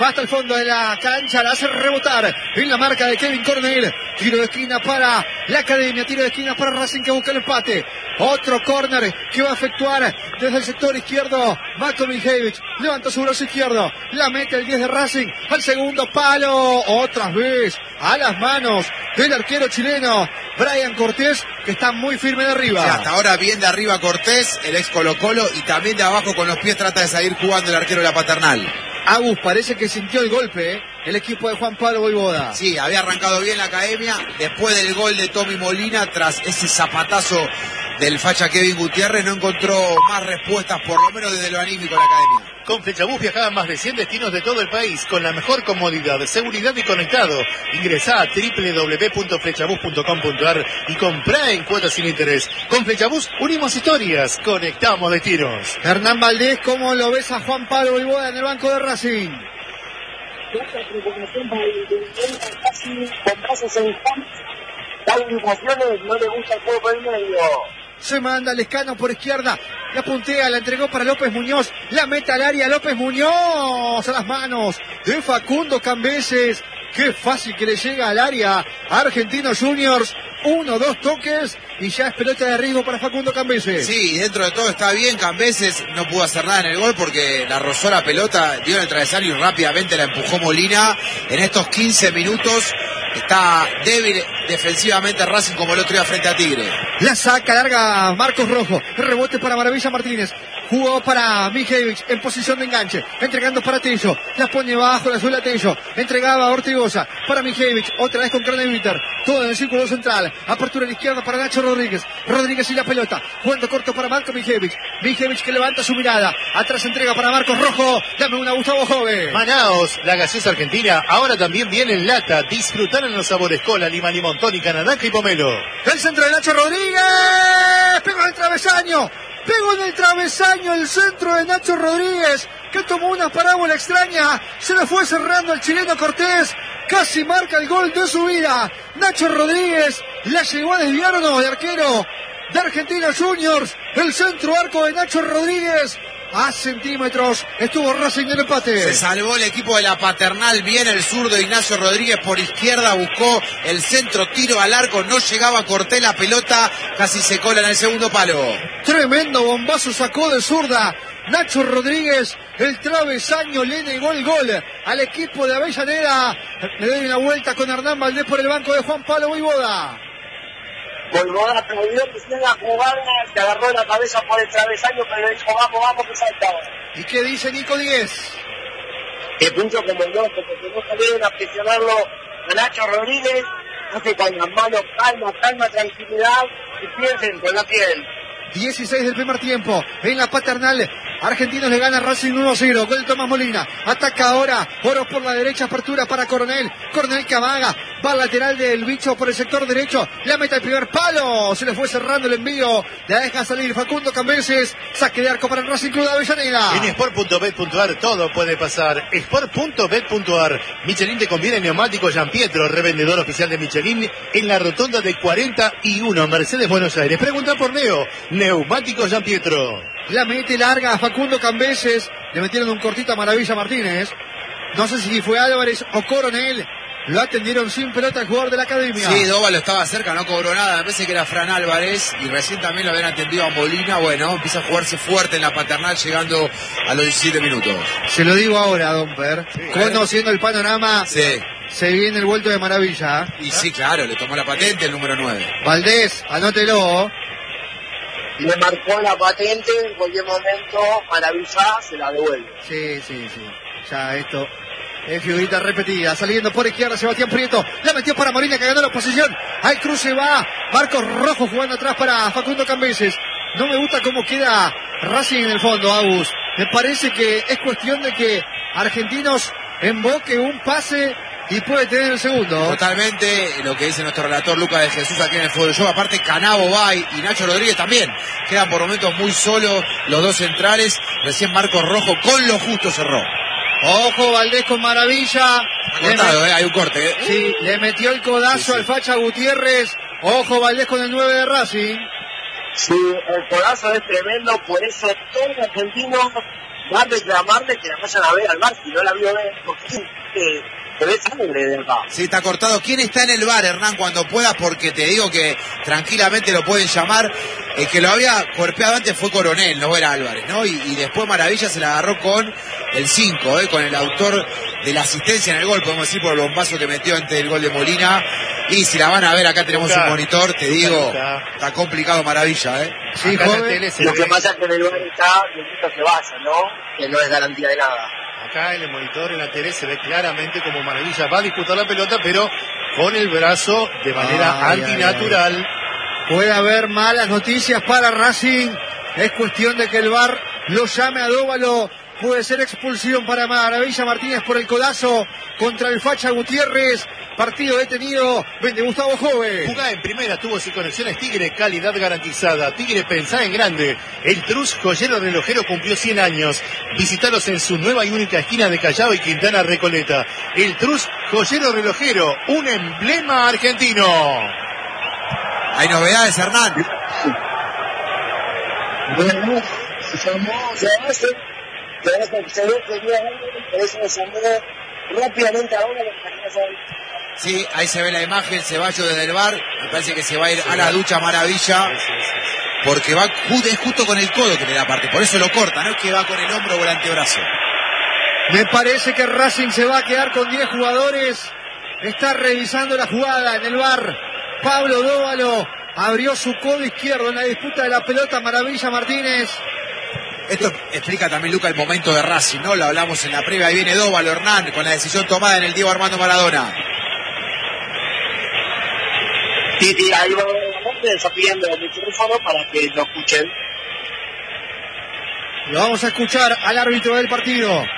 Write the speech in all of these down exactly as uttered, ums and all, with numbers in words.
Va hasta el fondo de la cancha, la hace rebotar en la marca de Kevin Coronel. Tiro de esquina para la Academia, tiro de esquina para Racing que busca el empate. Otro córner que va a efectuar desde el sector izquierdo Mato Mijevich. Levanta su brazo izquierdo, la mete el diez de Racing al segundo palo. Otra vez a las manos del arquero chileno Brian Cortés, que está muy firme de arriba. Sí, hasta ahora bien de arriba Cortés, el ex Colo Colo, y también de abajo con los pies trata de salir jugando el arquero de la Paternal. Agus parece que sintió el golpe, ¿eh? El equipo de Juan Pablo Voivoda. Sí, había arrancado bien la Academia después del gol de Tommy Molina, tras ese zapatazo del facha Kevin Gutiérrez, no encontró más respuestas, por lo menos desde lo anímico, la Academia. Con Flechabús viajaba a más de cien destinos de todo el país, con la mejor comodidad, seguridad y conectado. Ingresá a doble u doble u doble u punto flechabús punto com punto a r y comprá en cuotas sin interés. Con Flechabús unimos historias, conectamos destinos. Hernán Valdés, ¿cómo lo ves a Juan Pablo Voivoda en el banco de Racing? Mucha preocupación para el intendente Racing, con brazos en campo. Da indicaciones, no le gusta el juego por el medio. Se manda Lescano por izquierda, la puntea, la entregó para López Muñoz, la meta al área, López Muñoz a las manos de Facundo Cambeses. Qué fácil que le llega al área a Argentinos Juniors. Uno, dos toques y ya es pelota de riesgo para Facundo Cambeses. Sí, dentro de todo está bien. Cambeses no pudo hacer nada en el gol porque la rozó la pelota, dio en el travesaño y rápidamente la empujó Molina. En estos quince minutos está débil defensivamente Racing, como el otro día frente a Tigre. La saca larga Marcos Rojo, rebote para Maravilla Martínez, jugó para Mijevich en posición de enganche, entregando para Tello, la pone bajo, la suela Tello, entregaba a Ortigosa para Mijevich, otra vez con Craneviter, todo en el círculo central, apertura a la izquierda para Nacho Rodríguez, Rodríguez y la pelota, jugando corto para Marco Mijevich, Mijevich que levanta su mirada, atrás entrega para Marcos Rojo, dame una Gustavo Jove. Manaos, la gaseosa argentina, ahora también viene en lata, disfrutar en los sabores cola, lima, limón, tónica, naranja y pomelo. El centro de Nacho Rodríguez, pegó en el travesaño, pegó en el travesaño el centro de Nacho Rodríguez, que tomó una parábola extraña, se le fue cerrando al chileno Cortés, casi marca el gol de su vida. Nacho Rodríguez la llegó a desviar, no, de arquero de Argentinos Juniors, el centro arco de Nacho Rodríguez. A centímetros estuvo Racing en el empate. Se salvó el equipo de la Paternal, bien el zurdo Ignacio Rodríguez por izquierda, buscó el centro, tiro al arco, no llegaba Cortés, la pelota casi se cola en el segundo palo. Tremendo bombazo sacó de zurda Nacho Rodríguez, el travesaño le negó el gol al equipo de Avellaneda. Le doy una vuelta con Hernán Valdés por el banco de Juan Pablo Voivoda. Voivoda aplaudió que hiciera la jugada, se agarró la cabeza por el travesaño, pero le dijo, vamos, vamos, que saltaba. ¿Y qué dice Nico Díez? Que puso como loco, porque no salieron a presionarlo a Nacho Rodríguez, hace con las manos, calma, calma, tranquilidad, y piensen con la piel. dieciséis del primer tiempo, en la Paternal, Argentinos le gana Racing uno a cero, gol de Tomás Molina, ataca ahora, Oro por la derecha, apertura para Coronel, Coronel que amaga, va al lateral del bicho por el sector derecho, la meta el primer palo, se le fue cerrando el envío, la deja salir Facundo Cambeses, saque de arco para el Racing Club de Avellaneda. En sport punto bet punto a r todo puede pasar. sport punto bet punto a r, Michelin te conviene neumático Gianpietro, revendedor oficial de Michelin en la rotonda de cuarenta y uno, Mercedes, Buenos Aires. Pregunta por Neo, neumático Gianpietro. La mete larga a Facundo Cambeses, le metieron un cortito a Maravilla Martínez, no sé si fue Álvarez o Coronel, lo atendieron sin pelota al jugador de la Academia. Sí, Dóvalo estaba cerca, no cobró nada, me parece que era Fran Álvarez, y recién también lo habían atendido a Molina. Bueno, empieza a jugarse fuerte en la Paternal, llegando a los diecisiete minutos. Se lo digo ahora, Don Per, sí, conociendo el panorama, sí. Se viene el vuelto de Maravilla. Y ¿eh? Sí, claro, le tomó la patente el número nueve. Valdés, anótelo. Le marcó la patente, en cualquier momento Maravilla se la devuelve. Sí, sí, sí. Ya esto es figurita repetida. Saliendo por izquierda Sebastián Prieto. La metió para Molina que ganó la posición. Al cruce va Marcos Rojo jugando atrás para Facundo Cambeses. No me gusta cómo queda Racing en el fondo, Agus. Me parece que es cuestión de que Argentinos emboque un pase y puede tener el segundo. Totalmente, lo que dice nuestro relator Lucas de Jesús aquí en el Fútbol Show. Aparte Canavo va y, y Nacho Rodríguez también. Quedan por momentos muy solos los dos centrales. Recién Marcos Rojo con lo justo cerró. Ojo, Valdés con Maravilla. Cortado, eh, hay un corte. Eh. Sí, le metió el codazo sí, sí. al facha Gutiérrez. Ojo, Valdés con el nueve de Racing. Sí, el codazo es tremendo, por eso todo argentino va a reclamarle que la vayan a ver al bar si no la vio ver, porque eh, se ve sangre de acá. Sí, está cortado. ¿Quién está en el bar, Hernán, cuando puedas? Porque te digo que tranquilamente lo pueden llamar. El que lo había golpeado antes fue Coronel, no era Álvarez, ¿no? Y, y después Maravilla se la agarró con el cinco, ¿eh? Con el autor de la asistencia en el gol, podemos decir, por el bombazo que metió antes del gol de Molina. Y si la van a ver, acá tenemos Luca, un monitor, te digo, Luca. Está complicado Maravilla, ¿eh? Sí, joven, lo que pasa es que en el bar está que se vaya, ¿no? Que no es garantía de nada. Acá en el monitor, en la tele, se ve claramente como Maravilla va a disputar la pelota, pero con el brazo de manera ay, antinatural. Ay, ay. Puede haber malas noticias para Racing. Es cuestión de que el V A R lo llame a Dóvalo. Puede ser expulsión para Maravilla Martínez por el codazo contra el Facha Gutiérrez. Partido detenido. Vende Gustavo Joven. Jugá en primera, tuvo sin conexiones Tigre, calidad garantizada. Tigre, pensá en grande. El Trus Joyero Relojero cumplió cien años. Visitalos en su nueva y única esquina de Callao y Quintana Recoleta. El Trus Joyero Relojero, un emblema argentino. Hay novedades, Hernán. Bueno, se llamó, se hace, se ve que había por eso se llamó rápidamente ahora lo que sí, ahí se ve la imagen, Ceballos desde el bar, me parece que se va a ir sí, a la ducha Maravilla, sí, sí, sí. Porque va es justo con el codo que le da parte, por eso lo corta, no es que va con el hombro o el antebrazo. Me parece que Racing se va a quedar con diez jugadores, está revisando la jugada en el V A R, Pablo Dóvalo abrió su codo izquierdo en la disputa de la pelota, Maravilla Martínez. Esto explica también, Luca, el momento de Racing, ¿no? Lo hablamos en la previa, ahí viene Dóvalo, Hernán, con la decisión tomada en el Diego Armando Maradona. Sí, sí, ahí va desafiando el micrófono para que lo escuchen. Lo vamos a escuchar al árbitro del partido. En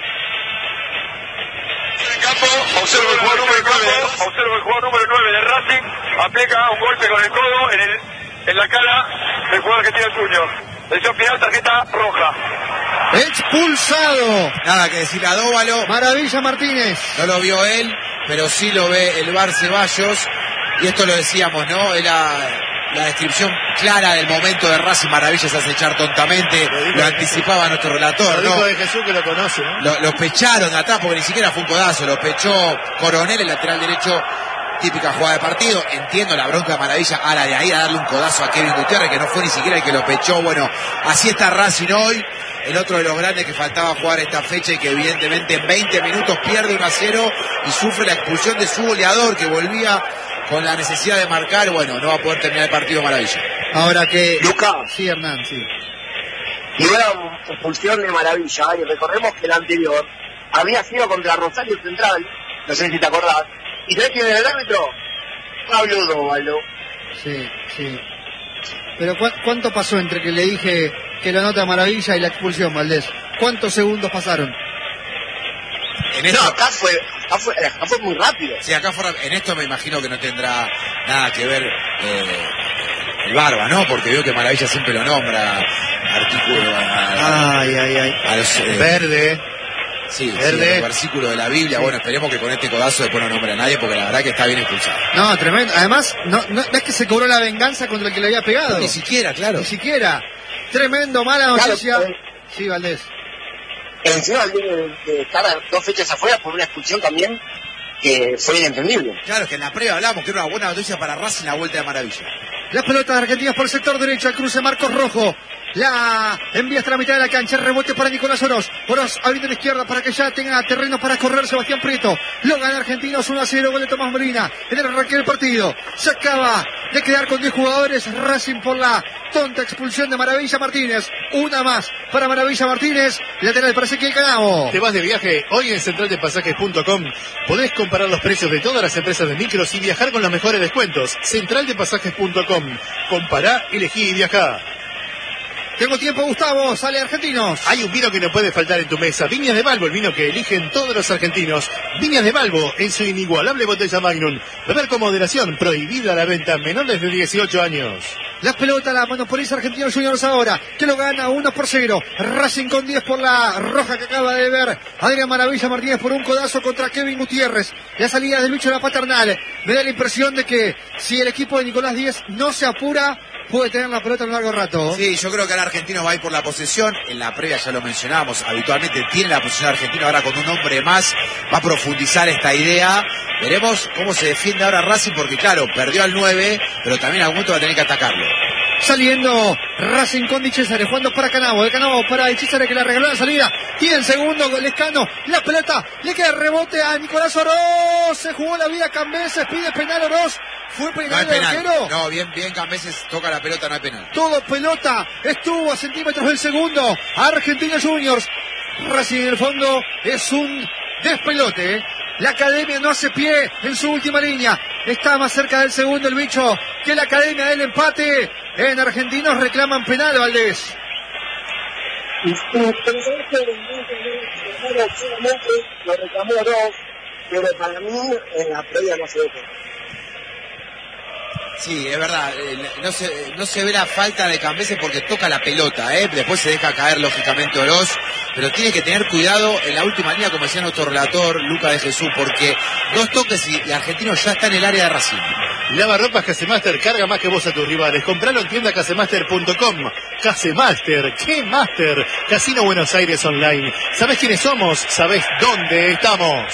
el campo, observo el jugador número nueve, observo el jugador número nueve de Racing, aplica un golpe con el codo en, el, en la cara del jugador que tiene el puño. Decisión final, tarjeta roja. Expulsado. Nada que decirle a Dóvalo. Maravilla Martínez. No lo vio él, pero sí lo ve el V A R Ceballos. Y esto lo decíamos, ¿no? Era la descripción clara del momento de Racing. Maravilla se hace echar tontamente. Lo, lo anticipaba nuestro relator, lo ¿no? Dijo de Jesús que lo conoce, ¿no? Lo, lo pecharon de atrás porque ni siquiera fue un codazo. Lo pechó Coronel, el lateral derecho. Típica jugada de partido, entiendo la bronca de Maravilla, ahora de ahí a darle un codazo a Kevin Gutiérrez, que no fue ni siquiera el que lo pechó. Bueno, así está Racing hoy, el otro de los grandes que faltaba jugar esta fecha y que evidentemente en veinte minutos pierde uno a cero y sufre la expulsión de su goleador, que volvía con la necesidad de marcar. Bueno, no va a poder terminar el partido Maravilla. Ahora que... Lucas. Sí, Hernán, sí. Y una expulsión de Maravilla, y recordemos que el anterior había sido contra Rosario Central, no sé si te acordás. ¿Y sabés quién era el árbitro? Pablo Dóvalo. Sí, sí. Pero ¿cu ¿cuánto pasó entre que le dije que lo anota Maravilla y la expulsión, Valdés? ¿Cuántos segundos pasaron? En esto... No, acá fue, acá fue, acá fue muy rápido. Sí, acá fue, en esto me imagino que no tendrá nada que ver eh, el Barba, ¿no? Porque veo que Maravilla siempre lo nombra, artículo a, ay, ay, ay. a los, eh, Verde. Sí, sí, el versículo de la Biblia. Sí. Bueno, esperemos que con este codazo después no nombre a nadie, porque la verdad que está bien expulsado. No, tremendo. Además, no, no, no es que se cobró la venganza contra el que le había pegado. No, ni siquiera, claro. Ni siquiera. Tremendo, mala noticia. Claro, sí, Valdés. Encima de, de estar dos fechas afuera por una expulsión también que fue inentendible. Claro, que en la previa hablamos que era una buena noticia para Racing la vuelta de Maravilla. Las pelotas argentinas por el sector derecho, al cruce Marcos Rojo. La envía hasta la mitad de la cancha, rebote para Nicolás Oroz. Oroz abriendo a la izquierda para que ya tenga terreno para correr Sebastián Prieto. Lo gana Argentinos uno a cero, gol de Tomás Molina en el arranque del partido. Se acaba de quedar con diez jugadores Racing por la tonta expulsión de Maravilla Martínez. Una más para Maravilla Martínez, lateral para Ezequiel Canavo. Te vas de viaje, hoy en central de pasajes punto com podés comparar los precios de todas las empresas de micros y viajar con los mejores descuentos. central de pasajes punto com. Compará, elegí y viajá. Tengo tiempo, Gustavo, sale Argentinos. Hay un vino que no puede faltar en tu mesa. Viñas de Balbo, el vino que eligen todos los argentinos. Viñas de Balbo, en su inigualable botella Magnum. Beber con moderación, prohibida la venta a menores de dieciocho años. La pelota la monopoliza Argentinos Juniors ahora, que lo gana uno por cero. Racing con diez por la roja que acaba de ver Adrián Maravilla Martínez por un codazo contra Kevin Gutiérrez. La salida del bicho de la Paternal. Me da la impresión de que si el equipo de Nicolás Díez no se apura, puede tener la pelota en un largo rato. Sí, yo creo que el argentino va a ir por la posesión. En la previa ya lo mencionábamos, habitualmente tiene la posesión argentina. Ahora con un hombre más va a profundizar esta idea. Veremos cómo se defiende ahora Racing, porque claro, perdió al nueve, pero también a algún momento va a tener que atacarlo. Saliendo Racing con Di Cesare, jugando para Canavo, de Canavo para Di Cesare, que le regaló la salida. Tiene el segundo, Lescano, la pelota, le queda rebote a Nicolás Oroz. Se jugó la vida Cambeses, pide penal Oroz. ¿Fue penal, no hay del penal. arquero? No, bien, bien Cambeses toca la pelota, no hay penal. Todo pelota, estuvo a centímetros del segundo. Argentinos Juniors. Racing en el fondo es un despelote, ¿eh? La academia no hace pie en su última línea. Está más cerca del segundo el bicho que la academia del empate. En Argentinos reclaman penal, Valdés. Pero sabes que lo reclamó dos, pero para mí en la previa no se ve. Sí, es verdad, eh, no se, no se ve la falta de Cambeses porque toca la pelota, ¿eh? Después se deja caer lógicamente Oroz, pero tiene que tener cuidado en la última línea, como decía nuestro relator Luca de Jesús, porque dos toques y, y Argentino ya está en el área de Racing. Lavarropas Casemaster, carga más que vos a tus rivales. Compralo en tienda casemaster punto com. Casemaster, ¿qué Master? Casino Buenos Aires Online. ¿Sabés quiénes somos? ¿Sabés dónde estamos?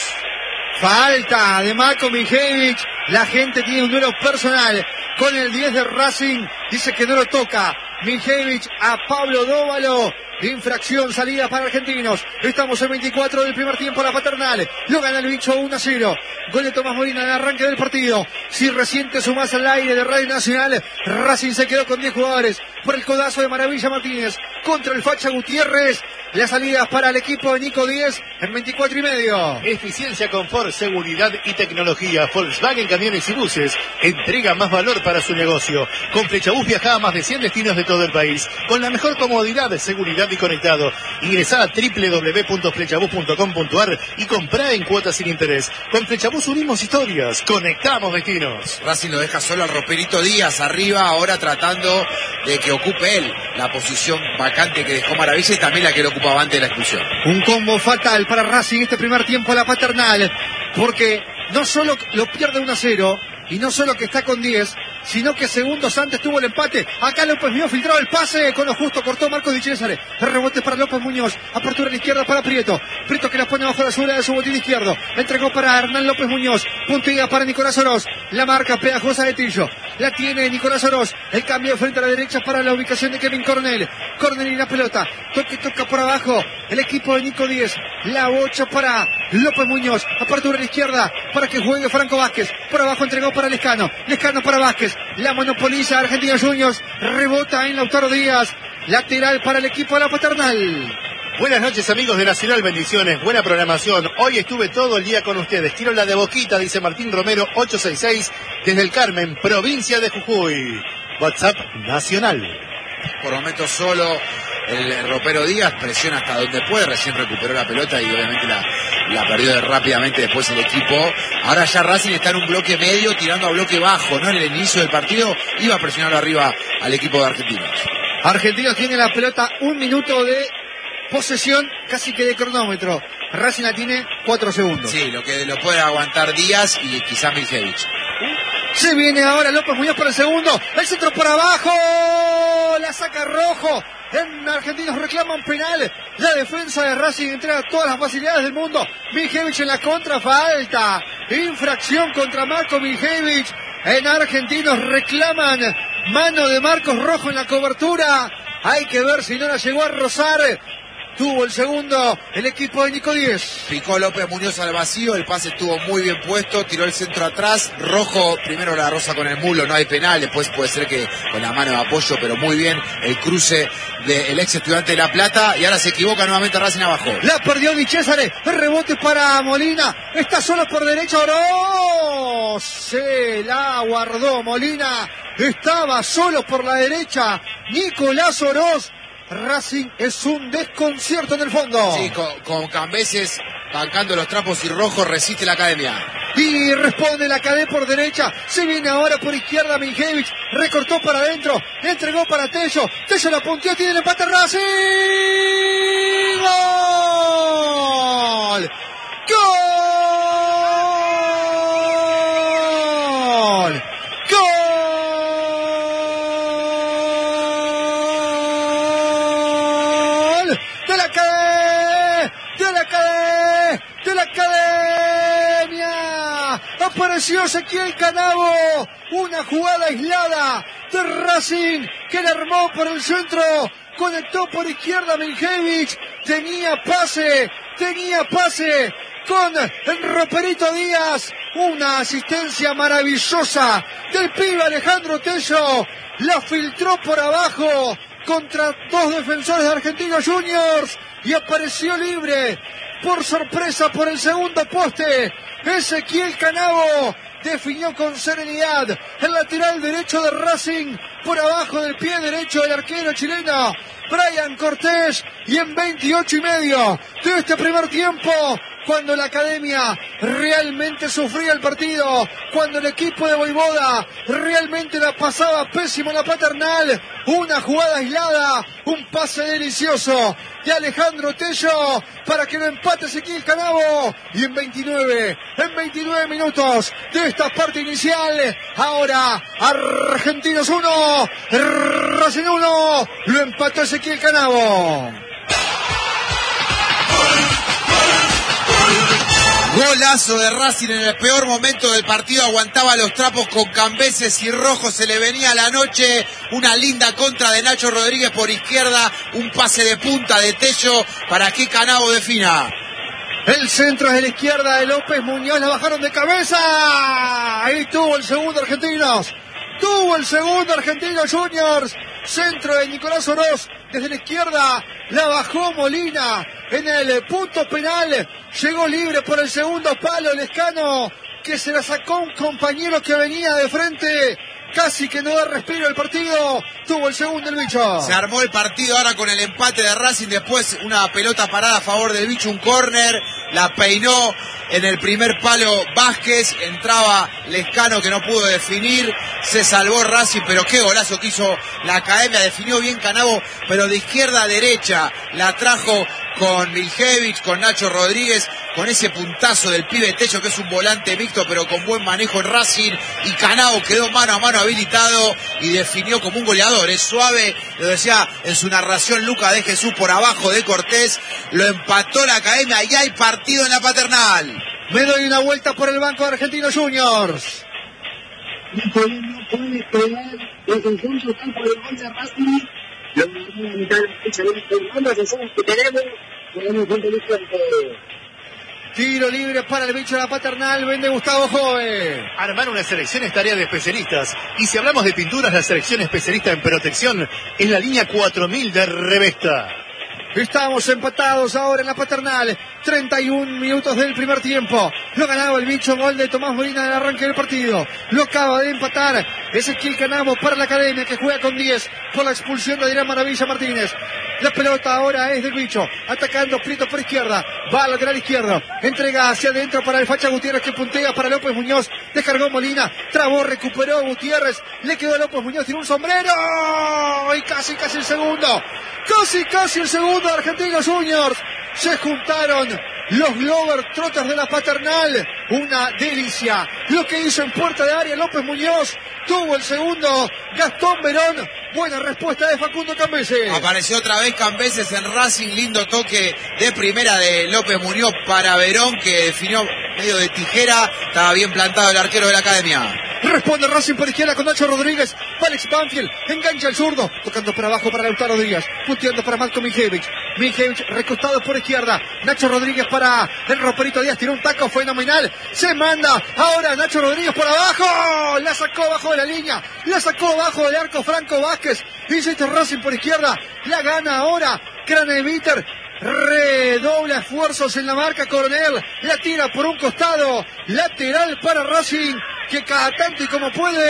Falta de Marco Mijevich. La gente tiene un duelo personal con el diez de Racing. Dice que no lo toca Mijevich a Pablo Dóvalo. Infracción, salida para Argentinos. Estamos en veinticuatro del primer tiempo, la Paternal. Lo gana el bicho uno a cero. Gol de Tomás Molina en el arranque del partido. Si recién te sumás al aire de Radio Nacional, Racing se quedó con diez jugadores por el codazo de Maravilla Martínez contra el Facha Gutiérrez. Las salidas para el equipo de Nico Díez en veinticuatro y medio. Eficiencia, confort, seguridad y tecnología. Volkswagen Camiones y Buses entrega más valor para su negocio. Con Flechabús viaja a más de cien destinos de todo el país con la mejor comodidad, seguridad y conectado. Ingresá a doble u doble u doble u punto flechabús punto com punto a r y comprá en cuotas sin interés. Con Flechabús unimos historias, conectamos destinos. Racing lo deja solo al Roperito Díaz arriba, ahora tratando de que ocupe él la posición vacante que dejó Maravilla y también la que lo ocupaba antes de la expulsión. Un combo fatal para Racing este primer tiempo a la Paternal, porque no solo lo pierde uno a cero, y no solo que está con diez, sino que segundos antes tuvo el empate. Acá López Muñoz filtrado el pase, con lo justo cortó Marcos Di Cesare. El rebote para López Muñoz, apertura a la izquierda para Prieto. Prieto que la pone bajo la suela de su botín izquierdo. Entregó para Hernán López Muñoz, puntilla para Nicolás Oroz. La marca pegajosa de Tillo, la tiene Nicolás Oroz. El cambio frente a la derecha para la ubicación de Kevin Cornell. Cornell y la pelota, toque, toca por abajo el equipo de Nico Díez. La ocho para López Muñoz, apertura a la izquierda para que juegue Franco Vázquez. Por abajo entregó para Lescano, Lescano para Vázquez. La monopoliza Argentinos Juniors, rebota en Lautaro Díaz, lateral para el equipo de la Paternal. Buenas noches, amigos de Nacional, bendiciones, buena programación. Hoy estuve todo el día con ustedes. Quiero la de Boquita, dice Martín Romero ochocientos sesenta y seis, desde el Carmen, provincia de Jujuy. WhatsApp Nacional. Por momentos solo el Ropero Díaz, presiona hasta donde puede, recién recuperó la pelota y obviamente la, la perdió rápidamente después el equipo. Ahora ya Racing está en un bloque medio, tirando a bloque bajo, ¿no? En el inicio del partido iba a presionarlo arriba al equipo de Argentinos. Argentinos tiene la pelota, un minuto de posesión, casi que de cronómetro. Racing la tiene cuatro segundos. Sí, lo que lo puede aguantar Díaz y quizás Mijevich. Se viene ahora López Muñoz para el segundo. El centro por abajo. La saca Rojo. En Argentinos reclaman penal. La defensa de Racing entrega todas las facilidades del mundo. Mijevich en la contra, falta. Infracción contra Marco Mijevich. En Argentinos reclaman mano de Marcos Rojo en la cobertura. Hay que ver si no la llegó a rozar. Tuvo el segundo el equipo de Nico Díez. Picó López Muñoz al vacío, el pase estuvo muy bien puesto, tiró el centro atrás. Rojo primero la roza con el mulo, no hay penal, después puede ser que con la mano de apoyo, pero muy bien el cruce del ex Estudiante de La Plata. Y ahora se equivoca nuevamente Racing abajo. La perdió Di Cesare, el rebote para Molina, está solo por derecha Oroz. Se la guardó Molina, estaba solo por la derecha Nicolás Oroz. Racing es un desconcierto en el fondo. Sí, con, con Cambeses bancando los trapos y Rojo resiste la academia. Y responde la cadena por derecha. Se viene ahora por izquierda Minjevich. Recortó para adentro. Entregó para Tello. Tello la punteó. Tiene el empate Racing. ¡Gol! ¡Gol! ¡Gol! De la cadena. De la cadena. De la academia. Apareció Ezequiel Canavo. Una jugada aislada de Racing que le armó por el centro. Conectó por izquierda Minjevich. Tenía pase. Tenía pase con el Roperito Díaz. Una asistencia maravillosa del pibe Alejandro Tello. La filtró por abajo contra dos defensores de Argentinos Juniors. Y apareció libre. Por sorpresa por el segundo poste. Ezequiel Canavo definió con serenidad el lateral derecho de Racing por abajo del pie derecho del arquero chileno Brian Cortés. Y en veintiocho y medio de este primer tiempo, cuando la academia realmente sufría el partido, cuando el equipo de Voivoda realmente la pasaba pésimo en la Paternal, una jugada aislada, un pase delicioso de Alejandro Tello para que lo empate Ezequiel Canavo. Y en veintinueve, en veintinueve minutos de esta parte inicial, ahora Argentinos uno, Racing uno, lo empató Ezequiel Canavo. Golazo de Racing en el peor momento del partido, aguantaba los trapos con Cambeses y Rojo, se le venía la noche. Una linda contra de Nacho Rodríguez por izquierda, un pase de punta de Tello para que Canavo defina. El centro es de la izquierda de López Muñoz, la bajaron de cabeza. Ahí tuvo el segundo Argentinos. Tuvo el segundo Argentinos Juniors. Centro de Nicolás Oroz desde la izquierda. La bajó Molina en el punto penal. Llegó libre por el segundo palo Lescano, que se la sacó un compañero que venía de frente. Casi que no da respiro el partido. Tuvo el segundo el Bicho. Se armó el partido ahora con el empate de Racing. Después una pelota parada a favor del Bicho, un córner. La peinó en el primer palo Vázquez. Entraba Lescano que no pudo definir. Se salvó Racing, pero qué golazo que hizo la academia. Definió bien Canavo, pero de izquierda a derecha. La trajo con Minjevich, con Nacho Rodríguez, con ese puntazo del pibe Tello, que es un volante mixto, pero con buen manejo en Racing. Y Canavo quedó mano a mano habilitado y definió como un goleador. Es suave, lo decía en su narración Luca de Jesús, por abajo de Cortés. Lo empató la academia y hay partido en la Paternal. Me doy una vuelta por el banco de Argentinos Juniors. No puede esperar el conjunto campo de gol de Racing. Lo que a mitad de la fecha de las sesiones que tenemos, podemos ver el campo. Tiro libre para el Bicho de la Paternal, vende Gustavo Jove. Armar una selección es tarea de especialistas. Y si hablamos de pinturas, la selección especialista en protección es la línea cuatro mil de Revesta. Estamos empatados ahora en la Paternal. treinta y un minutos del primer tiempo. Lo ganaba el Bicho, gol de Tomás Molina en el arranque del partido. Lo acaba de empatar Ezequiel Canavo para la academia, que juega con diez por la expulsión de Adrián Maravilla Martínez. La pelota ahora es del Bicho, atacando Prieto por izquierda. Va al lateral izquierdo. Entrega hacia adentro para el Facha Gutiérrez, que puntea para López Muñoz. Descargó Molina. Trabó, recuperó Gutiérrez. Le quedó a López Muñoz, tiene un sombrero. Y casi, casi el segundo. Casi, casi el segundo de Argentinos Juniors. Se juntaron los Glover Trotters de la Paternal. Una delicia lo que hizo en puerta de área López Muñoz. Tuvo el segundo Gastón Verón. Buena respuesta de Facundo Cambeses. Apareció otra vez Cambeses en Racing. Lindo toque de primera de López Muñoz para Verón, que definió medio de tijera. Estaba bien plantado el arquero de la academia. Responde Racing por izquierda con Nacho Rodríguez. Alex Banfield engancha el zurdo, tocando para abajo para Lautaro Díaz, punteando para Malcolm Minjevich. Minjevich recostado por izquierda. Nacho Rodríguez para el Roperito Díaz, tiró un taco fenomenal. Se manda ahora Nacho Rodríguez por abajo. La sacó abajo de la línea. La sacó abajo del arco Franco Vázquez. Dice este Racing por izquierda. La gana ahora Craneviter. Redobla esfuerzos en la marca Coronel. La tira por un costado. Lateral para Racing, que cada tanto y como puede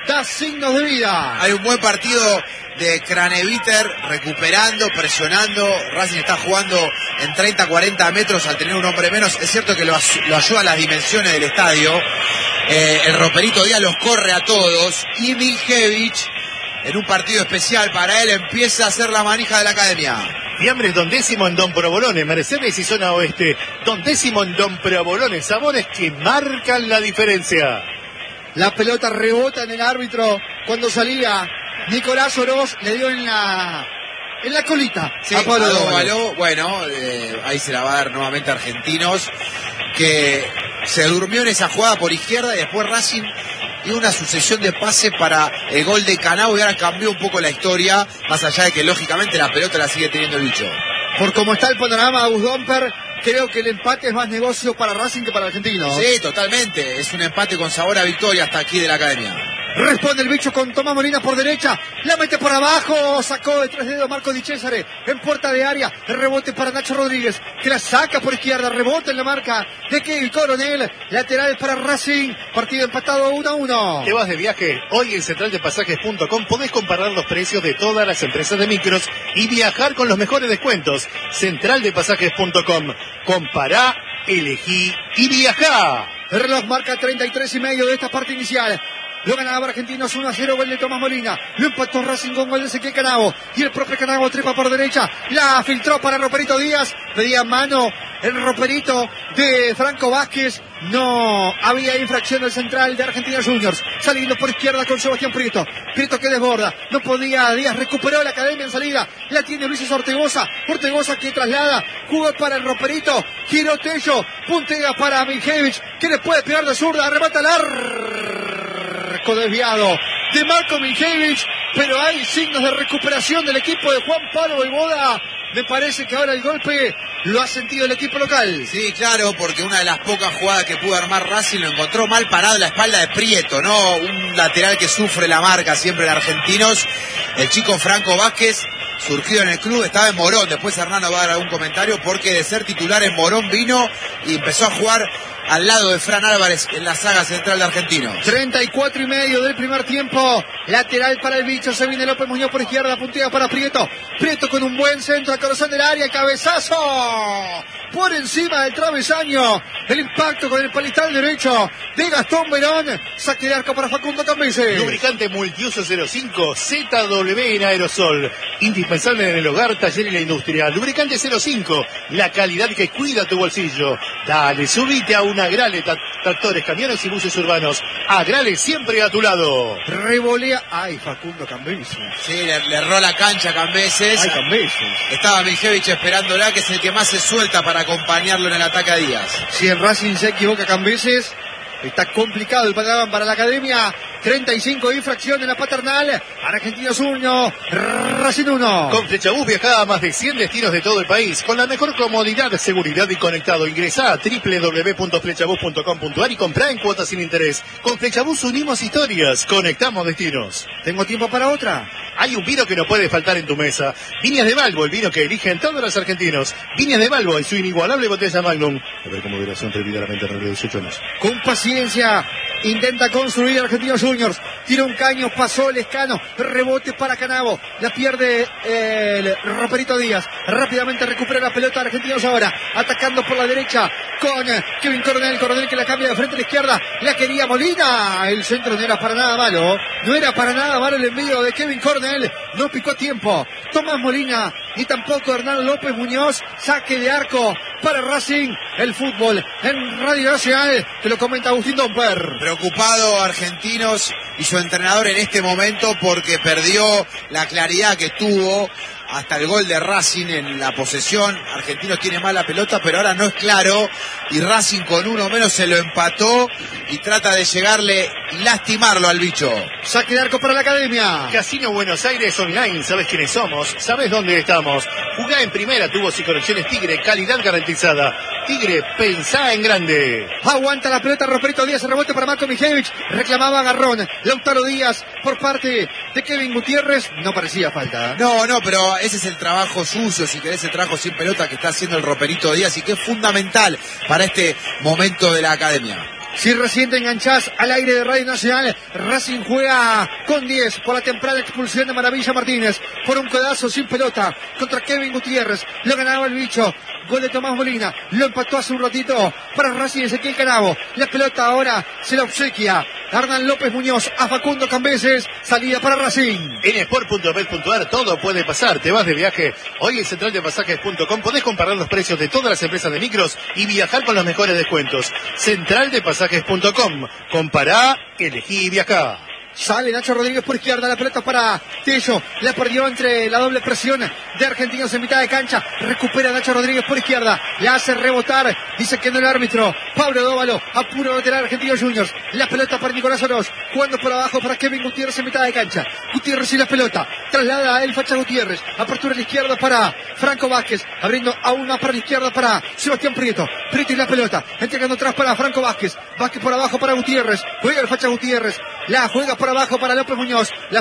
da signos de vida. Hay un buen partido de Craneviter recuperando, presionando. Racing está jugando en treinta a cuarenta metros al tener un hombre menos. Es cierto que lo, lo ayuda a las dimensiones del estadio. Eh, el Roperito Díaz los corre a todos. Y Miljevich, en un partido especial para él, empieza a hacer la manija de la academia. Fiambres Don Décimo en Don Provolone, Mercedes y Zona Oeste. Don Décimo en Don Provolone, sabores que marcan la diferencia. La pelota rebota en el árbitro cuando salía. Nicolás Oroz le dio en la en la colita sí, a Pablo Dóvalo. Bueno, eh, ahí se la va a dar nuevamente a Argentinos, que se durmió en esa jugada por izquierda y después Racing dio una sucesión de pases para el gol de Canavo y ahora cambió un poco la historia, más allá de que lógicamente la pelota la sigue teniendo el bicho. Por como está el panorama, Agus Domper, creo que el empate es más negocio para Racing que para Argentinos. Sí, totalmente. Es un empate con sabor a victoria hasta aquí de la academia. Responde el bicho con Tomás Molina por derecha. La mete por abajo. Sacó de tres dedos Marco Di Cesare en puerta de área. El rebote para Nacho Rodríguez, que la saca por izquierda. Rebote en la marca de Kevin Coronel. Lateral para Racing. Partido empatado uno a uno. ¿Te vas de viaje? Hoy en central de pasajes punto com podés comparar los precios de todas las empresas de micros y viajar con los mejores descuentos. central de pasajes punto com. Compará, elegí y viajá. El reloj marca treinta y tres y medio de esta parte inicial. Lo ganaba Argentinos uno a cero, gol de Tomás Molina. Lo empató Racing con gol de Ezequiel Canavo. Y el propio Canavo trepa por derecha. La filtró para Roperito Díaz. Pedía mano el Roperito de Franco Vázquez. No había infracción del central de Argentinos Juniors. Saliendo por izquierda con Sebastián Prieto. Prieto que desborda. No podía Díaz. Recuperó la academia en salida. La tiene Luis Ortegoza. Ortegoza que traslada. Jugó para el Roperito. Giró Tello. Puntea para Miljevich, que le puede pegar de zurda. Arrebata el arco desviado de Marco Miljevich. Pero hay signos de recuperación del equipo de Juan Pablo Voivoda. Me parece que ahora el golpe lo ha sentido el equipo local. Sí, claro, porque una de las pocas jugadas que pudo armar Racing lo encontró mal parado en la espalda de Prieto, ¿no? Un lateral que sufre la marca siempre de Argentinos. El chico Franco Vázquez, surgido en el club, estaba en Morón. Después Hernando va a dar algún comentario porque de ser titular en Morón vino y empezó a jugar al lado de Fran Álvarez en la saga central de Argentinos. treinta y cuatro y medio del primer tiempo. Lateral para el bicho. Se viene López Muñoz por izquierda. Puntea para Prieto. Prieto con un buen centro al corazón del área. Cabezazo por encima del travesaño. El impacto con el palistal derecho de Gastón Verón. Saque de arco para Facundo Cambises. Lubricante multiuso cero cinco Z W en aerosol. Indispensable en el hogar, taller y la industria. Lubricante cero cinco. La calidad que cuida tu bolsillo. Dale, subite a una Agrale, tra tractores, camiones y buses urbanos. Agrale siempre a tu lado. Revolea. Ay, Facundo Cambises. Sí, le, le erró la cancha a Cambises. Ay, Cambises. Estaba Miljevich esperándola, que es el que más se suelta para acompañarlo en el ataque a Díaz. Si en Racing se equivoca Cambises, está complicado el panorama para la academia. treinta y cinco de infracción en la paternal. Argentinos uno, Racing uno. Con Flechabús viajá a más de cien destinos de todo el país con la mejor comodidad, seguridad y conectado. Ingresá a doble u doble u doble u punto flechabús punto com punto a r y comprá en cuotas sin interés. Con Flechabús unimos historias, conectamos destinos. ¿Tengo tiempo para otra? Hay un vino que no puede faltar en tu mesa. Viñas de Balbo, el vino que eligen todos los argentinos. Viñas de Balbo en su inigualable botella Magnum. A ver cómo moderación prohibida la mente de dieciocho años. Con paciencia intenta construir Argentinos Juniors. Tira un caño, pasó Lescano. Rebote para Canavo. La pierde el Roperito Díaz. Rápidamente recupera la pelota Argentinos ahora. Atacando por la derecha con Kevin Coronel. Coronel que la cambia de frente a la izquierda. La quería Molina. El centro no era para nada malo. No era para nada malo el envío de Kevin Coronel. No picó tiempo Tomás Molina ni tampoco Hernán López Muñoz. Saque de arco para Racing. El fútbol en Radio Nacional. Te lo comenta Agustín Domper. Preocupado Argentinos y su entrenador en este momento porque perdió la claridad que tuvo hasta el gol de Racing en la posesión. Argentinos tiene mala pelota, pero ahora no es claro. Y Racing con uno menos se lo empató y trata de llegarle y lastimarlo al bicho. Saque de arco para la academia. Casino Buenos Aires Online. ¿Sabes quiénes somos? ¿Sabes dónde estamos? Jugá en primera, tubos y conexiones Tigre. Calidad garantizada. Tigre, pensá en grande. Aguanta la pelota Roperito Díaz. Rebote para Marco Miljevich. Reclamaba agarrón. Lautaro Díaz por parte de Kevin Gutiérrez. No parecía falta. No, no, pero ese es el trabajo sucio, si querés, el trabajo sin pelota que está haciendo el Roperito Díaz y que es fundamental para este momento de la academia. Si recién te enganchás al aire de Radio Nacional, Racing juega con diez por la temprana expulsión de Maravilla Martínez por un codazo sin pelota contra Kevin Gutiérrez. Lo ganaba el bicho. Gol de Tomás Molina. Lo empató hace un ratito para Racing Ezequiel Canavo. La pelota ahora se la obsequia Hernán López Muñoz a Facundo Cambeses. Salida para Racing. En sport punto bet punto ar todo puede pasar. Te vas de viaje. Hoy en central de pasajes punto com podés comparar los precios de todas las empresas de micros y viajar con los mejores descuentos. central de pasajes punto com. Compará, elegí y viajá. Sale Nacho Rodríguez por izquierda, la pelota para Tello, la perdió entre la doble presión de Argentinos en mitad de cancha, recupera Nacho Rodríguez por izquierda, la hace rebotar, dice que no el árbitro, Pablo Dóvalo, a puro veterano Argentinos Juniors, la pelota para Nicolás Oroz, jugando por abajo para Kevin Gutiérrez en mitad de cancha, Gutiérrez y la pelota, traslada a el Facha Gutiérrez, apertura a la izquierda para Franco Vázquez, abriendo aún más para la izquierda para Sebastián Prieto, Prieto y la pelota, entregando atrás para Franco Vázquez, Vázquez por abajo para Gutiérrez, juega el Facha Gutiérrez, la juega por abajo para López Muñoz, la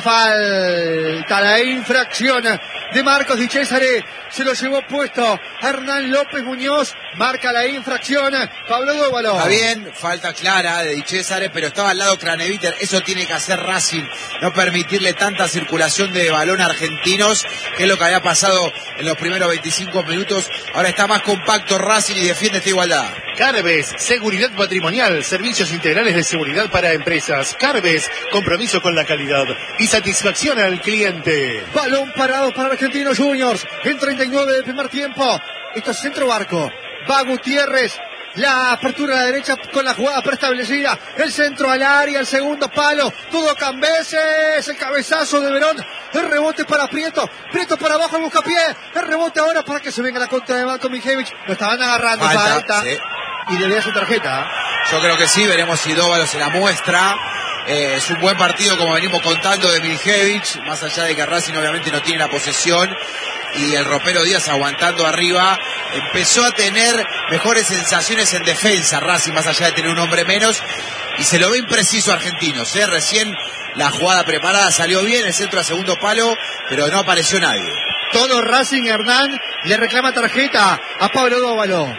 falta, la infracción de Marcos Di Cesare, se lo llevó puesto Hernán López Muñoz, marca la infracción Pablo Dóvalo. Está bien, falta clara de Di Cesare, pero estaba al lado Craneviter, eso tiene que hacer Racing, no permitirle tanta circulación de balón a Argentinos, que es lo que había pasado en los primeros veinticinco minutos, ahora está más compacto Racing y defiende esta igualdad. Carves, seguridad patrimonial, servicios integrales de seguridad para empresas. Carves, compromiso con la calidad y satisfacción al cliente. Balón parado para Argentinos Juniors en treinta y nueve del primer tiempo. Esto es centro barco. Va Gutiérrez. La apertura a la derecha con la jugada preestablecida. El centro al área, el segundo palo. Todo Cambeses. El cabezazo de Verón. El rebote para Prieto. Prieto para abajo, el buscapié. El rebote ahora para que se venga la contra de Marco Mijevich. Lo estaban agarrando. Falta, falta. Sí. Y le da su tarjeta. Yo creo que sí, veremos si Dóvalo se la muestra. Eh, es un buen partido, como venimos contando, de Mijevich, más allá de que Racing obviamente no tiene la posesión, y el ropero Díaz aguantando arriba. Empezó a tener mejores sensaciones en defensa Racing, más allá de tener un hombre menos, y se lo ve impreciso a Argentinos, ¿eh? Recién la jugada preparada salió bien, el centro a segundo palo, pero no apareció nadie. Todo Racing. Hernán le reclama tarjeta a Pablo Dóvalo.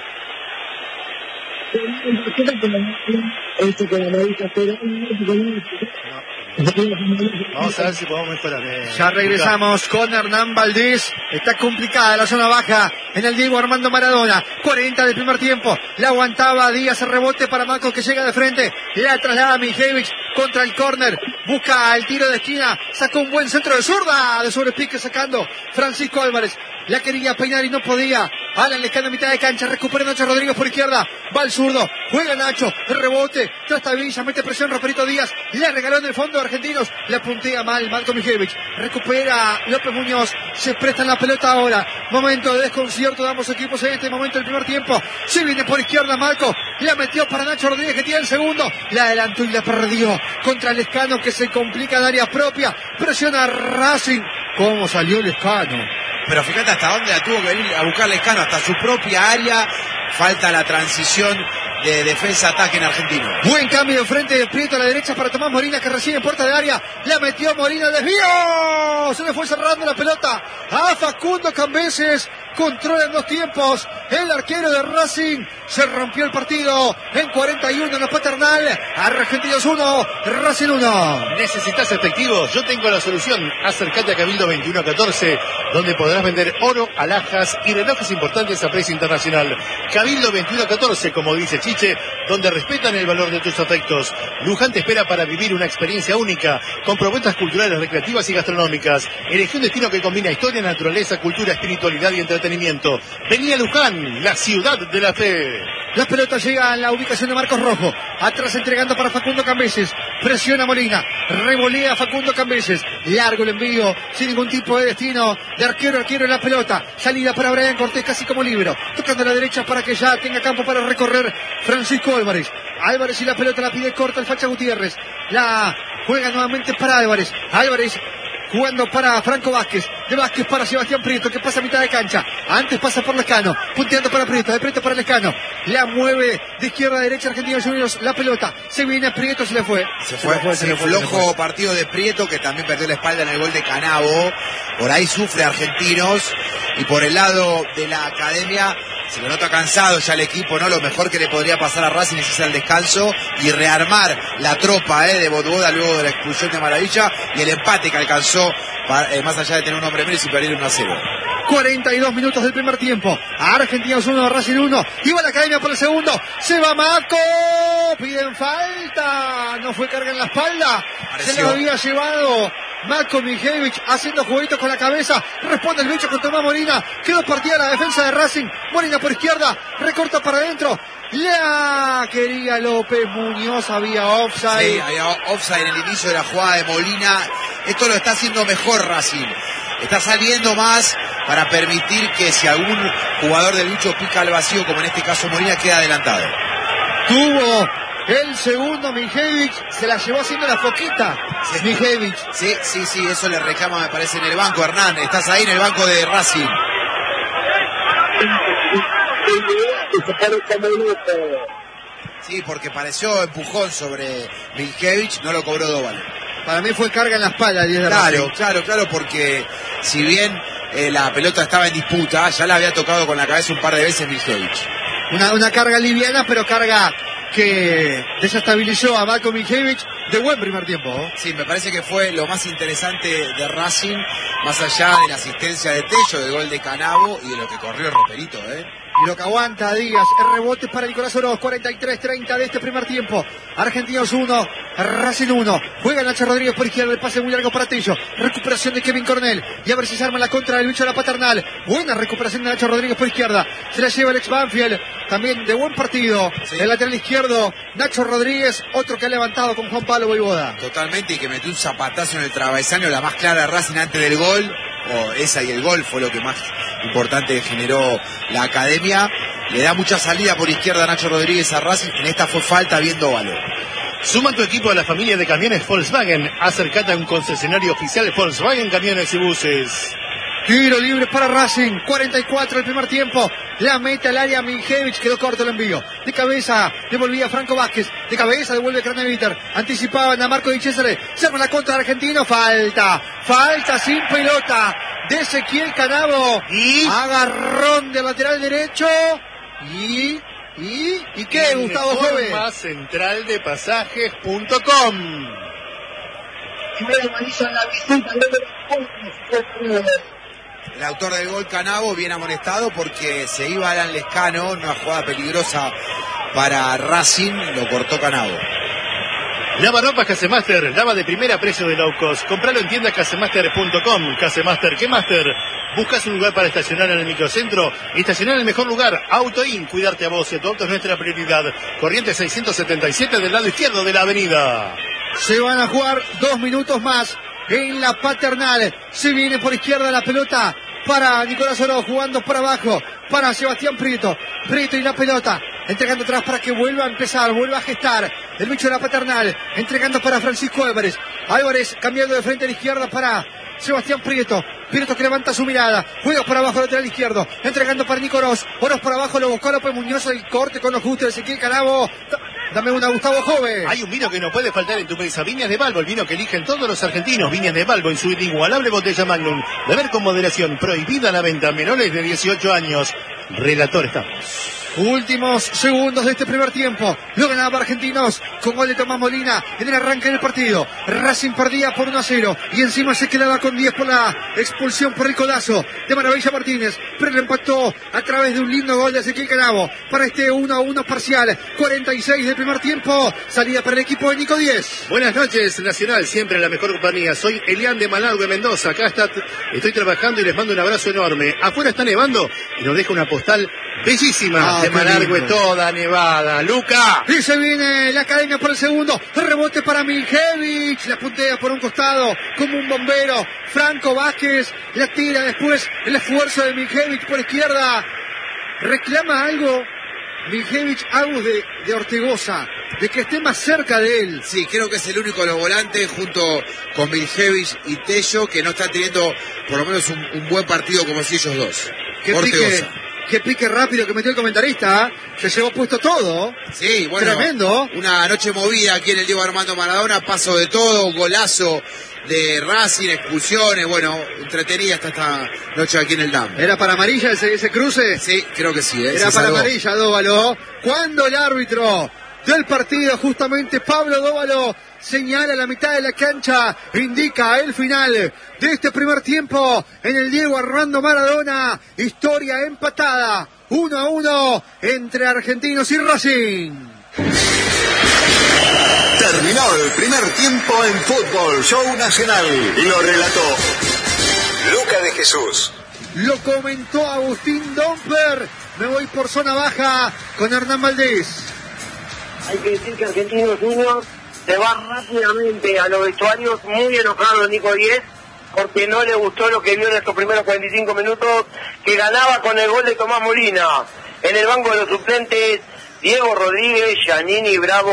Vamos a ver si podemos mejorar. Eh, ya regresamos con Hernán Valdés. Está complicada la zona baja en el Diego Armando Maradona. cuarenta del primer tiempo. La aguantaba Díaz, el rebote para Marcos que llega de frente. La traslada Mijevich contra el córner. Busca el tiro de esquina. Sacó un buen centro de zurda. De sobrepique sacando Francisco Álvarez. La quería peinar y no podía. Alan Lescano en mitad de cancha. Recupera Nacho Rodríguez por izquierda. Va al zurdo. Juega Nacho. El rebote. Trastabilla. Mete presión Roperito Díaz. Le regaló en el fondo a Argentinos. La puntea mal Marco Mijevich. Recupera López Muñoz. Se presta la pelota ahora. Momento de desconcierto de ambos equipos en este momento del primer tiempo. Se viene por izquierda Marco. La metió para Nacho Rodríguez que tiene el segundo. La adelantó y la perdió. Contra Lescano que se complica en área propia. Presiona Racing. ¿Cómo salió Lescano? Pero fíjate hasta dónde la tuvo que venir a buscar Lescano, hasta su propia área. Falta la transición de defensa-ataque en Argentino. Buen cambio de frente de Prieto a la derecha para Tomás Molina que recibe en puerta de área. La metió Molina, desvío. Se le fue cerrando la pelota a Facundo Cambeses. Controla en dos tiempos. El arquero de Racing. Se rompió el partido en cuarenta y uno en la paternal. Argentinos uno, Racing uno. ¿Necesitas efectivo? Yo tengo la solución. Acércate a Cabildo veintiuno catorce, donde podrás vender oro, alhajas y relojes importantes a precio internacional. Cabildo veintiuno catorce, como dice Chiche, donde respetan el valor de tus afectos. Luján te espera para vivir una experiencia única, con propuestas culturales, recreativas y gastronómicas. Elegí un destino que combina historia, naturaleza, cultura, espiritualidad y entretenimiento. Vení a Luján, la ciudad de la fe. La pelota llega a la ubicación de Marcos Rojo. Atrás entregando para Facundo Cambeses. Presiona Molina. Revolea Facundo Cambeses. Largo el envío. Sin ningún tipo de destino. De arquero a arquero en la pelota. Salida para Brian Cortés casi como libero. Tocando a la derecha para que ya tenga campo para recorrer Francisco Álvarez. Álvarez y la pelota la pide corta el Facha Gutiérrez. La juega nuevamente para Álvarez. Álvarez jugando para Franco Vázquez, de Vázquez para Sebastián Prieto, que pasa a mitad de cancha, antes pasa por Lescano, punteando para Prieto, de Prieto para Lescano, la mueve de izquierda a derecha Argentinos Juniors, la pelota, se viene Prieto, se le fue. Se fue, se, fue, se, se fue, flojo se fue. Partido de Prieto, que también perdió la espalda en el gol de Canavo, por ahí sufre Argentinos, y por el lado de la academia Se lo nota cansado ya el equipo, ¿no? Lo mejor que le podría pasar a Racing es hacer el descanso y rearmar la tropa ¿eh? de Bodoboda luego de la expulsión de Maravilla y el empate que alcanzó, para, eh, más allá de tener un hombre menos y perder uno a cero. cuarenta y dos minutos del primer tiempo. Argentinos uno, Racing uno. Iba la academia por el segundo. Se va Maco. Piden falta. No fue carga en la espalda. Pareció. Se lo había llevado Maco Mijevich haciendo jueguitos con la cabeza. Responde el bicho con Tomás Molina. Quedó partida la defensa de Racing. Molina por izquierda. Recorta para adentro. La quería López Muñoz. Había offside. Sí, había offside en el inicio de la jugada de Molina. Esto lo está haciendo mejor Racing. Está saliendo más para permitir que si algún jugador del bicho pica al vacío, como en este caso Molina, queda adelantado. Tuvo el segundo Mijevich, se la llevó haciendo la foquita. Sí. Mijevich. Sí, sí, sí, eso le reclama, me parece, en el banco. Hernán, estás ahí en el banco de Racing. Sí, porque pareció empujón sobre Mijevich, no lo cobró Dóvalo. Para mí fue carga en la espalda. Claro, claro, claro, porque si bien eh, la pelota estaba en disputa, ya la había tocado con la cabeza un par de veces Mijevich. Una, una carga liviana, pero carga que desestabilizó a Marco Mijevich de buen primer tiempo. ¿eh? Sí, me parece que fue lo más interesante de Racing, más allá de la asistencia de Tello, del gol de Canavo y de lo que corrió el Roperito, ¿eh? Y lo que aguanta Díaz, el rebote para Nicolás Oroz, cuarenta y tres treinta de este primer tiempo. Argentinos uno, Racing uno. Juega Nacho Rodríguez por izquierda, el pase muy largo para Tello. Recuperación de Kevin Cornell. Y a ver si se arma la contra del bicho de la Paternal. Buena recuperación de Nacho Rodríguez por izquierda. Se la lleva el ex Banfield. También de buen partido. Sí. El lateral izquierdo, Nacho Rodríguez, otro que ha levantado con Juan Pablo Voivoda. Totalmente, y que metió un zapatazo en el travesaño, la más clara de Racing antes del gol. O esa y el gol fue lo que más importante generó la academia. Le da mucha salida por izquierda a Nacho Rodríguez a Racing. En esta fue falta viendo valor. Suma tu equipo a la familia de camiones Volkswagen. Acércate a un concesionario oficial Volkswagen Camiones y Buses. Tiro libre para Racing, cuarenta y cuatro el primer tiempo. La meta al área Mijevich, quedó corto el envío. De cabeza devolvía Franco Vázquez. De cabeza devuelve Craneviter. Anticipaban a Marco Di Cesare. Se arma la contra de Argentino. Falta. Falta sin pelota de Ezequiel Canavo. Y agarrón del lateral derecho. Y... ¿Y? ¿Y qué, Gustavo Jove? Más central de pasajes punto com. El autor del gol, Canavo, bien amonestado porque se iba Alan Lescano, una jugada peligrosa para Racing, lo cortó Canavo. Lava ropas Casemaster, lava de primera, precio de low cost. Compralo en tienda casemaster punto com. Casemaster, ¿qué Master? ¿Buscas un lugar para estacionar en el microcentro? Estacionar en el mejor lugar. AutoIn, cuidarte a vos, tu auto es nuestra prioridad. Corriente seiscientos setenta y siete del lado izquierdo de la avenida. Se van a jugar dos minutos más en la Paternal. Se viene por izquierda la pelota para Nicolás Oro, jugando por abajo para Sebastián Prieto. Prieto y la pelota, entregando atrás para que vuelva a empezar, vuelva a gestar el bicho de la Paternal, entregando para Francisco Álvarez. Álvarez cambiando de frente a la izquierda para Sebastián Prieto. Prieto que levanta su mirada, juega por abajo lateral izquierdo, entregando para Nico Oroz. Oroz por abajo, lo buscó López Muñoz, el corte con los justos de Ezequiel Canavo. Dame una, Gustavo Jove. Hay un vino que no puede faltar en tu mesa. Viñas de Balbo, el vino que eligen todos los argentinos. Viñas de Balbo en su inigualable botella Magnum. Beber con moderación. Prohibida la venta a menores de dieciocho años. Relator estamos. Últimos segundos de este primer tiempo. Lo ganaba Argentinos con gol de Tomás Molina en el arranque del partido. Racing perdía por uno a cero y encima se quedaba con diez por la expulsión por el codazo de Maravilla Martínez, pero lo empató a través de un lindo gol de Ezequiel Canavo para este uno a uno parcial. cuarenta y seis del primer tiempo. Salida para el equipo de Nico diez. Buenas noches, Nacional, siempre en la mejor compañía. Soy Elian de Malargüe, Mendoza. Acá está, estoy trabajando y les mando un abrazo enorme. Afuera está nevando y nos deja una postal bellísima. Ah, de Malargüe, toda nevada. Luca. Y se viene la academia por el segundo. Rebote para Mijevich. La puntea por un costado como un bombero. Franco Vázquez la tira después. El esfuerzo de Mijevich por izquierda. Reclama algo Mijevich, Agus de, de Ortegoza, de que esté más cerca de él. Sí, creo que es el único de los volantes junto con Mijevich y Tello que no está teniendo por lo menos un, un buen partido como si ellos dos. Que pique, qué pique rápido que metió el comentarista, ¿eh? Se llevó puesto todo. Sí, bueno. Tremendo. Una noche movida aquí en el Diego Armando Maradona, paso de todo, golazo de Racing, expulsiones, bueno, entretenida hasta esta noche aquí en el D A M. ¿Era para amarilla ese, ese cruce? Sí, creo que sí. ¿eh? Era Se para salvó. amarilla, Dóvalo. Cuando el árbitro del partido, justamente Pablo Dóvalo, señala la mitad de la cancha, indica el final de este primer tiempo en el Diego Armando Maradona, historia empatada, uno a uno entre Argentinos y Racing. Terminó el primer tiempo en Fútbol Show Nacional y lo relató Luca de Jesús. Lo comentó Agustín Domper. Me voy por zona baja con Hernán Valdés. Hay que decir que Argentinos Juniors se va rápidamente a los vestuarios, muy enojado Nico Diez, porque no le gustó lo que vio en estos primeros cuarenta y cinco minutos, que ganaba con el gol de Tomás Molina. En el banco de los suplentes, Diego Rodríguez, Giannini, Bravo,